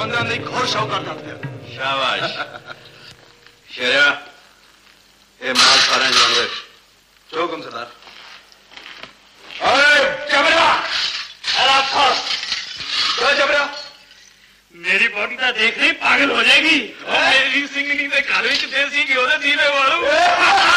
अंदर अंदर एक और शौक करता फिर शाबाश शेरा ये माल सारे जानवर चौकम सरदार जबरा जबरा मेरी बॉडी तो देख रही पागल हो जाएगी मेरी सिंगनी से काले देसी घ्यो दे दीवे वालों